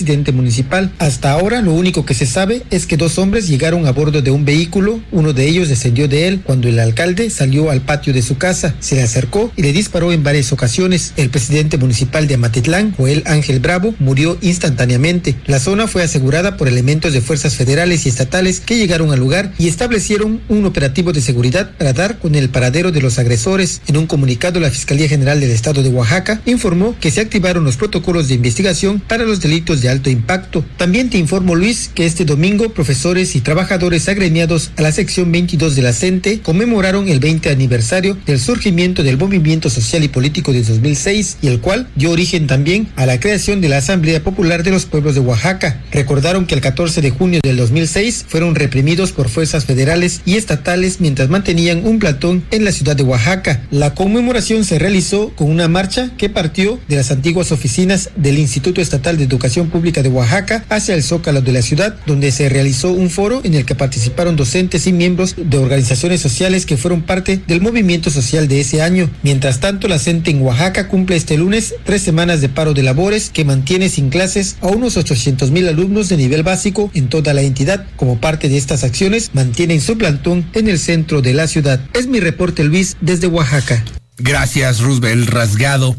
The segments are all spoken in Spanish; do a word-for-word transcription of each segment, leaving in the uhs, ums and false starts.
presidente municipal. Hasta ahora lo único que se sabe es que dos hombres llegaron a bordo de un vehículo, uno de ellos descendió de él cuando el alcalde salió al patio de su casa, se le acercó y le disparó en varias ocasiones. El presidente municipal de Amatitlán, Joel Ángel Bravo, murió instantáneamente. La zona fue asegurada por elementos de fuerzas federales y estatales que llegaron al lugar y establecieron un operativo de seguridad para dar con el paradero de los agresores. En un comunicado, la Fiscalía General del Estado de Oaxaca informó que se activaron los protocolos de investigación para los delitos de alto impacto. También te informo, Luis, que este domingo profesores y trabajadores agremiados a la sección veintidós de la CENTE conmemoraron el veinte aniversario del surgimiento del movimiento social y político de dos mil seis, y el cual dio origen también a la creación de la Asamblea Popular de los Pueblos de Oaxaca. Recordaron que el catorce de junio del dos mil seis fueron reprimidos por fuerzas federales y estatales mientras mantenían un plantón en la ciudad de Oaxaca. La conmemoración se realizó con una marcha que partió de las antiguas oficinas del Instituto Estatal de Educación Pública de Oaxaca hacia el Zócalo de la ciudad, donde se realizó un foro en el que participaron docentes y miembros de organizaciones sociales que fueron parte del movimiento social de ese año. Mientras tanto, la CENTE en Oaxaca cumple este lunes tres semanas de paro de labores que mantiene sin clases a unos ochocientos mil alumnos de nivel básico en toda la entidad. Como parte de estas acciones, mantienen su plantón en el centro de la ciudad. Es mi reporte, Luis, desde Oaxaca. Gracias, Roosevelt Rasgado.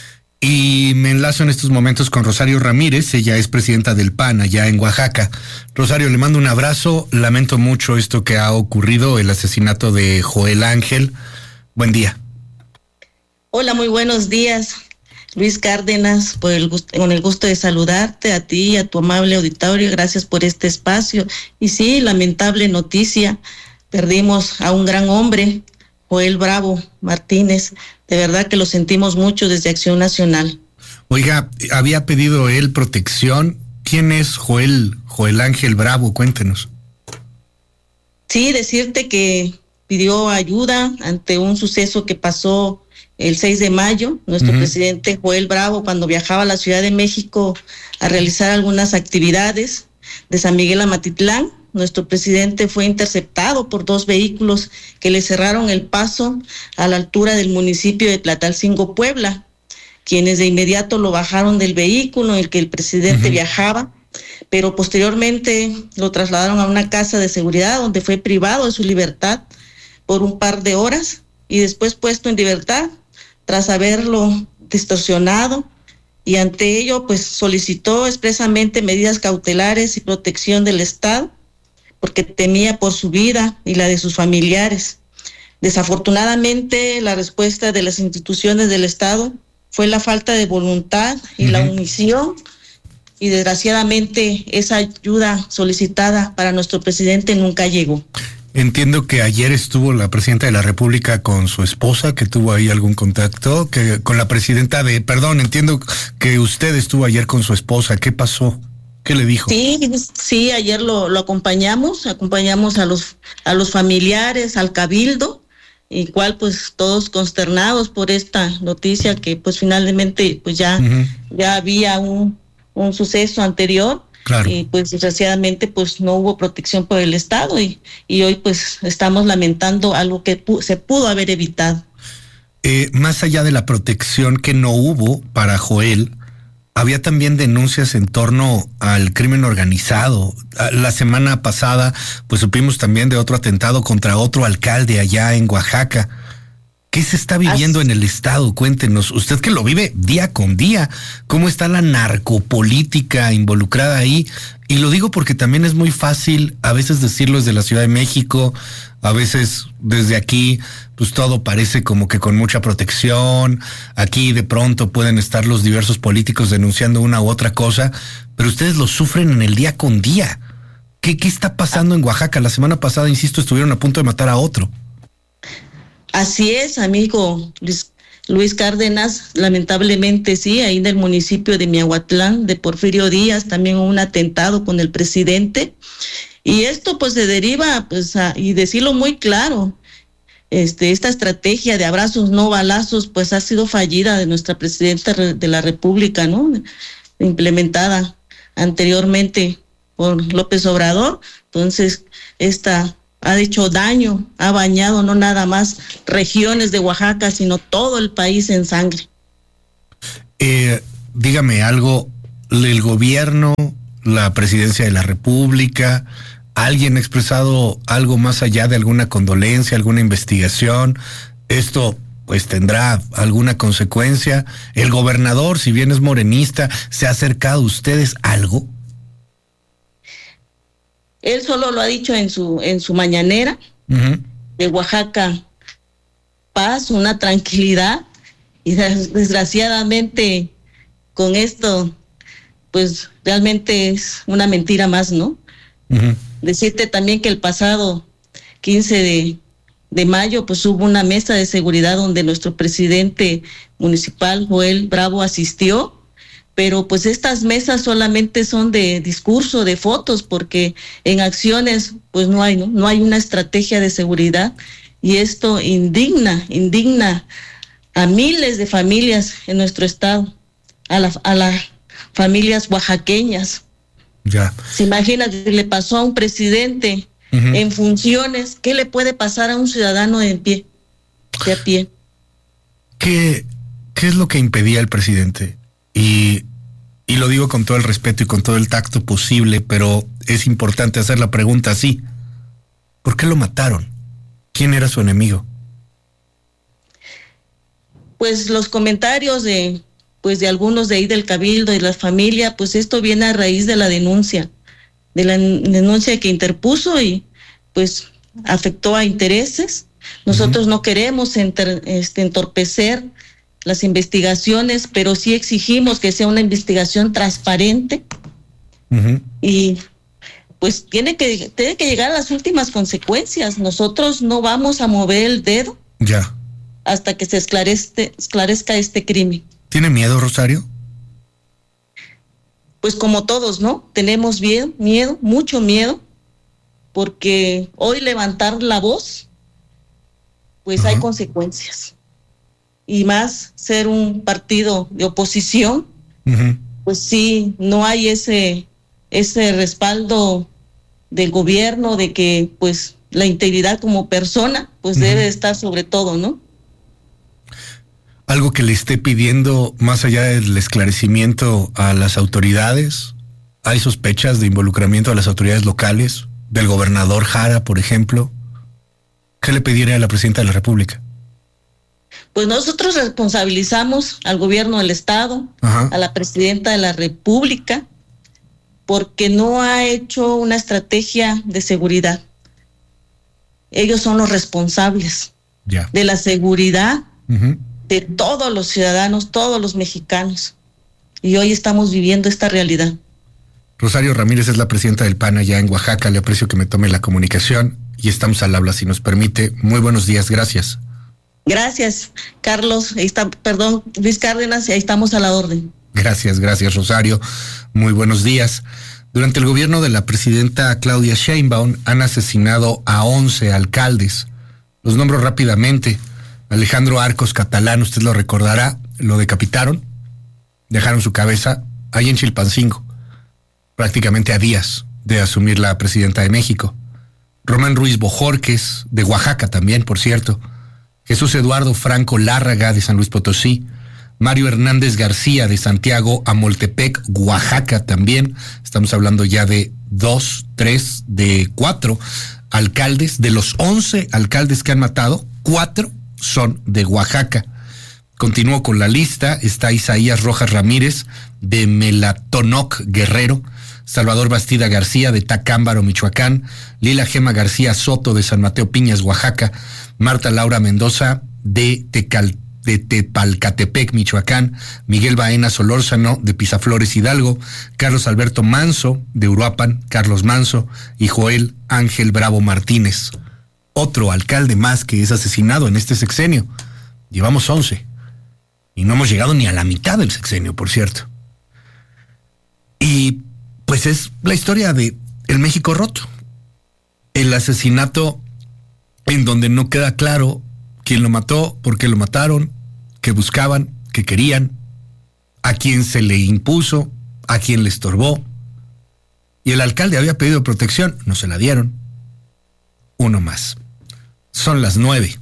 Y me enlazo en estos momentos con Rosario Ramírez, ella es presidenta del P A N allá en Oaxaca. Rosario, le mando un abrazo, lamento mucho esto que ha ocurrido, el asesinato de Joel Ángel. Buen día. Hola, muy buenos días, Luis Cárdenas, por el gusto, con el gusto de saludarte a ti y a tu amable auditorio, gracias por este espacio. Y sí, lamentable noticia, perdimos a un gran hombre, Joel Bravo Martínez, de verdad que lo sentimos mucho desde Acción Nacional. Oiga, había pedido él protección. ¿Quién es Joel, Joel Ángel Bravo? Cuéntenos. Sí, decirte que pidió ayuda ante un suceso que pasó el seis de mayo. Nuestro uh-huh. presidente Joel Bravo, cuando viajaba a la Ciudad de México a realizar algunas actividades de San Miguel a Amatitlán, nuestro presidente fue interceptado por dos vehículos que le cerraron el paso a la altura del municipio de Tlatalcingo, Puebla, quienes de inmediato lo bajaron del vehículo en el que el presidente uh-huh. viajaba, pero posteriormente lo trasladaron a una casa de seguridad donde fue privado de su libertad por un par de horas y después puesto en libertad tras haberlo distorsionado, y ante ello pues solicitó expresamente medidas cautelares y protección del Estado porque temía por su vida y la de sus familiares. Desafortunadamente, la respuesta de las instituciones del Estado fue la falta de voluntad y uh-huh. la omisión, y desgraciadamente esa ayuda solicitada para nuestro presidente nunca llegó. Entiendo que ayer estuvo la presidenta de la República con su esposa, que tuvo ahí algún contacto, que con la presidenta de, perdón, entiendo que usted estuvo ayer con su esposa. ¿Qué pasó? ¿Qué le dijo? Sí, sí, ayer lo, lo acompañamos, acompañamos a los, a los familiares, al cabildo, igual pues todos consternados por esta noticia que pues finalmente pues ya, uh-huh. ya había un, un suceso anterior. Claro. Y pues desgraciadamente pues no hubo protección por el Estado y, y hoy pues estamos lamentando algo que pu- se pudo haber evitado. Eh, más allá de la protección que no hubo para Joel, había también denuncias en torno al crimen organizado. La semana pasada, pues supimos también de otro atentado contra otro alcalde allá en Oaxaca. ¿Qué se está viviendo Así. en el estado? Cuéntenos, usted que lo vive día con día, ¿cómo está la narcopolítica involucrada ahí? Y lo digo porque también es muy fácil a veces decirlo desde la Ciudad de México, a veces desde aquí, pues todo parece como que con mucha protección. Aquí de pronto pueden estar los diversos políticos denunciando una u otra cosa, pero ustedes lo sufren en el día con día. ¿Qué, qué está pasando en Oaxaca? La semana pasada, insisto, estuvieron a punto de matar a otro. Así es, amigo Luis, Luis Cárdenas, lamentablemente sí, ahí en el municipio de Miahuatlán, de Porfirio Díaz, también hubo un atentado con el presidente. Y esto pues se deriva, pues, a, y decirlo muy claro, este, esta estrategia de abrazos no balazos, pues ha sido fallida de nuestra presidenta de la República, ¿no? Implementada anteriormente por López Obrador. Entonces, esta ha hecho daño, ha bañado no nada más regiones de Oaxaca, sino todo el país en sangre. Eh, dígame algo. el gobierno, la presidencia de la República, alguien ha expresado algo más allá de alguna condolencia, alguna investigación? Esto pues tendrá alguna consecuencia. El gobernador, si bien es morenista, ¿se ha acercado a ustedes algo? Él solo lo ha dicho en su en su mañanera. Uh-huh. De Oaxaca, paz, una tranquilidad, y desgraciadamente con esto pues realmente es una mentira más, ¿no? Uh-huh. Decirte también que el pasado quince de, de mayo pues hubo una mesa de seguridad donde nuestro presidente municipal, Joel Bravo, asistió, pero pues estas mesas solamente son de discurso, de fotos, porque en acciones pues no hay, ¿no? No hay una estrategia de seguridad, y esto indigna, indigna a miles de familias en nuestro estado, a la, a las familias oaxaqueñas. Ya. Se imagina, le pasó a un presidente uh-huh. en funciones, ¿qué le puede pasar a un ciudadano de pie, de a pie? ¿Qué, qué es lo que impedía al presidente? Y, y lo digo con todo el respeto y con todo el tacto posible, pero es importante hacer la pregunta así. ¿Por qué lo mataron? ¿Quién era su enemigo? Pues los comentarios de, pues de algunos de ahí del Cabildo y la familia, pues esto viene a raíz de la denuncia, de la denuncia que interpuso y pues afectó a intereses. Nosotros uh-huh. no queremos enter, este, entorpecer las investigaciones, pero sí exigimos que sea una investigación transparente uh-huh. y pues tiene que, tiene que llegar a las últimas consecuencias. Nosotros no vamos a mover el dedo ya hasta que se esclarezca, esclarezca este crimen. ¿Tiene miedo, Rosario? Pues como todos, ¿no? Tenemos miedo, miedo, mucho miedo, porque hoy levantar la voz, pues uh-huh. hay consecuencias. Y más ser un partido de oposición, uh-huh. pues sí, no hay ese, ese respaldo del gobierno de que pues la integridad como persona pues uh-huh. debe estar sobre todo, ¿no? Algo que le esté pidiendo más allá del esclarecimiento a las autoridades. ¿Hay sospechas de involucramiento a las autoridades locales? Del gobernador Jara, por ejemplo. ¿Qué le pediría a la presidenta de la República? Pues nosotros responsabilizamos al gobierno del estado, ajá. a la presidenta de la República, porque no ha hecho una estrategia de seguridad. Ellos son los responsables ya. de la seguridad uh-huh. de todos los ciudadanos, todos los mexicanos. Y hoy estamos viviendo esta realidad. Rosario Ramírez es la presidenta del P A N allá en Oaxaca. Le aprecio que me tome la comunicación y estamos al habla, si nos permite. Muy buenos días, gracias. Gracias, Carlos. Ahí está, perdón, Luis Cárdenas, y ahí estamos a la orden. Gracias, gracias, Rosario. Muy buenos días. Durante el gobierno de la presidenta Claudia Sheinbaum han asesinado a once alcaldes. Los nombro rápidamente. Alejandro Arcos Catalán, usted lo recordará, lo decapitaron, dejaron su cabeza ahí en Chilpancingo, prácticamente a días de asumir la presidenta de México. Román Ruiz Bojorques, de Oaxaca también, por cierto. Jesús Eduardo Franco Lárraga, de San Luis Potosí. Mario Hernández García, de Santiago Amoltepec, Oaxaca también. Estamos hablando ya de dos, tres, de cuatro alcaldes. De los once alcaldes que han matado, cuatro son de Oaxaca. Continúo con la lista. Está Isaías Rojas Ramírez, de Melatonoc, Guerrero. Salvador Bastida García, de Tacámbaro, Michoacán. Lila Gema García Soto, de San Mateo Piñas, Oaxaca. Marta Laura Mendoza, de Tecal, de Tepalcatepec, Michoacán. Miguel Baena Solórzano, de Pisaflores, Hidalgo. Carlos Alberto Manso, de Uruapan. Carlos Manso y Joel Ángel Bravo Martínez. Otro alcalde más que es asesinado en este sexenio. Llevamos once. Y no hemos llegado ni a la mitad del sexenio, por cierto. Y pues es la historia de el México roto. El asesinato en donde no queda claro quién lo mató, por qué lo mataron, qué buscaban, qué querían, a quién se le impuso, a quién le estorbó. Y el alcalde había pedido protección, no se la dieron. Uno más. Son las nueve.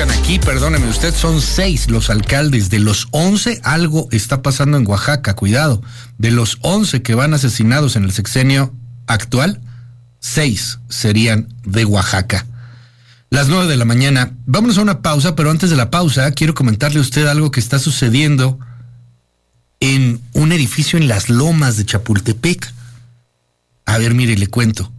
Oigan, aquí, perdóneme usted, son seis los alcaldes. De los once, algo está pasando en Oaxaca, cuidado. De los once que van asesinados en el sexenio actual, seis serían de Oaxaca. Las nueve de la mañana. Vámonos a una pausa, pero antes de la pausa, quiero comentarle a usted algo que está sucediendo en un edificio en las Lomas de Chapultepec. A ver, mire, le cuento.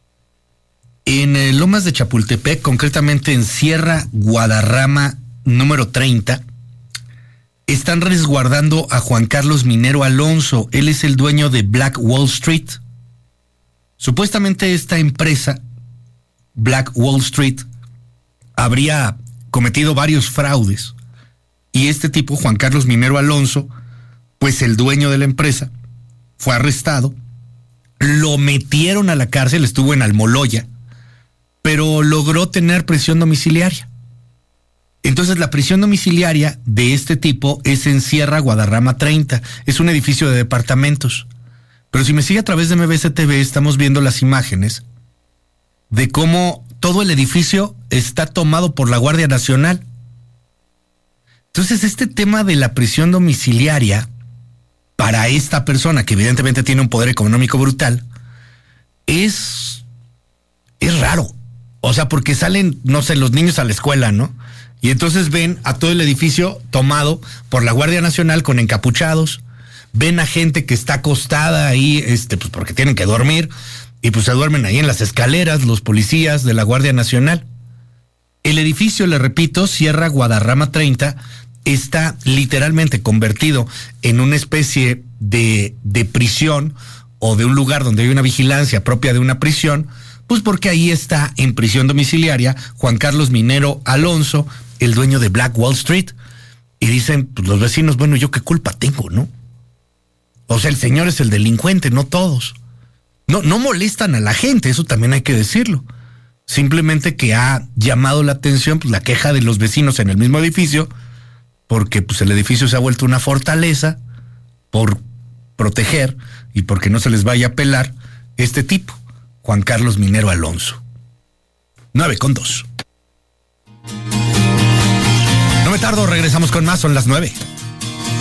En eh, Lomas de Chapultepec, concretamente en Sierra Guadarrama número treinta, están resguardando a Juan Carlos Minero Alonso. Él es el dueño de Black Wall Street. Supuestamente esta empresa, Black Wall Street, habría cometido varios fraudes. Y este tipo, Juan Carlos Minero Alonso, pues el dueño de la empresa, fue arrestado. Lo metieron a la cárcel, estuvo en Almoloya, pero logró tener prisión domiciliaria. Entonces la prisión domiciliaria de este tipo es en Sierra Guadarrama treinta, es un edificio de departamentos. Pero si me sigue a través de M B C T V, estamos viendo las imágenes de cómo todo el edificio está tomado por la Guardia Nacional. Entonces este tema de la prisión domiciliaria para esta persona, que evidentemente tiene un poder económico brutal, es, es raro. O sea, porque salen, no sé, los niños a la escuela, ¿no? Y entonces ven a todo el edificio tomado por la Guardia Nacional con encapuchados, ven a gente que está acostada ahí, este, pues porque tienen que dormir, y pues se duermen ahí en las escaleras los policías de la Guardia Nacional. El edificio, le repito, Sierra Guadarrama treinta, está literalmente convertido en una especie de, de prisión o de un lugar donde hay una vigilancia propia de una prisión, pues porque ahí está en prisión domiciliaria Juan Carlos Minero Alonso, el dueño de Black Wall Street. Y dicen pues los vecinos, bueno, ¿yo qué culpa tengo, no? O sea, el señor es el delincuente, no todos. No, no molestan a la gente, eso también hay que decirlo. Simplemente que ha llamado la atención pues, la queja de los vecinos en el mismo edificio, porque pues el edificio se ha vuelto una fortaleza por proteger y porque no se les vaya a pelar este tipo, Juan Carlos Minero Alonso. Nueve con dos. No me tardo, regresamos con más, son las nueve.